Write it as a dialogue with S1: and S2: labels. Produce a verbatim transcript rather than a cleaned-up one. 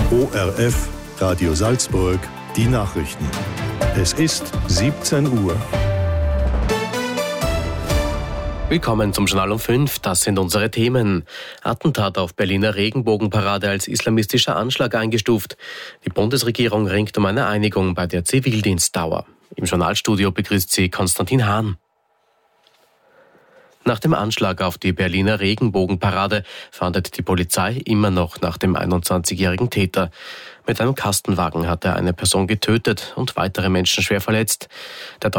S1: O R F, Radio Salzburg, die Nachrichten. Es ist siebzehn Uhr.
S2: Willkommen zum Journal um fünf, das sind unsere Themen. Attentat auf Berliner Regenbogenparade als islamistischer Anschlag eingestuft. Die Bundesregierung ringt um eine Einigung bei der Zivildienstdauer. Im Journalstudio begrüßt sie Konstantin Hahn. Nach dem Anschlag auf die Berliner Regenbogenparade fahndet die Polizei immer noch nach dem einundzwanzigjährigen Täter. Mit einem Kastenwagen hat er eine Person getötet und weitere Menschen schwer verletzt. Der